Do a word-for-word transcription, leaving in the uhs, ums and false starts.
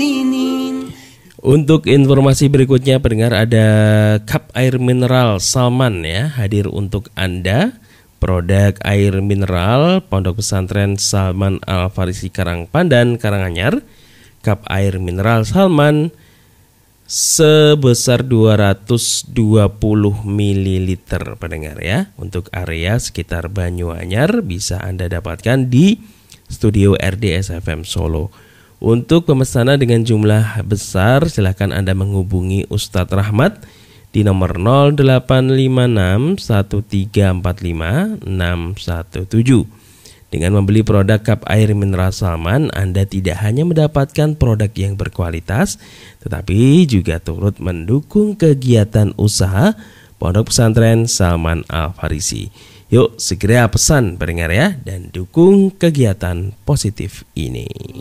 sini. Untuk informasi berikutnya pendengar, ada cup air mineral Salman ya hadir untuk Anda. Produk air mineral Pondok Pesantren Salman Al-Farisi Karangpandan Karanganyar. Cup air mineral Salman sebesar dua ratus dua puluh mililiter pendengar ya. Untuk area sekitar Banyuanyar bisa Anda dapatkan di studio R D S F M Solo. Untuk pemesanan dengan jumlah besar, silakan Anda menghubungi Ustadz Rahmat di nomor nol delapan lima enam satu tiga empat lima enam satu tujuh. Dengan membeli produk cup air mineral Salman, Anda tidak hanya mendapatkan produk yang berkualitas, tetapi juga turut mendukung kegiatan usaha Pondok Pesantren Salman Al-Farisi. Yuk segera pesan pendengar ya, dan dukung kegiatan positif ini.